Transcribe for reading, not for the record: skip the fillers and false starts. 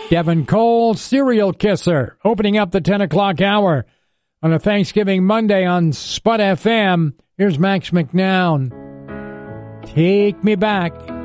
Devin Cole, Serial Kisser, opening up the 10 o'clock hour on a Thanksgiving Monday on Spud FM. Here's Max McNown. Take me back.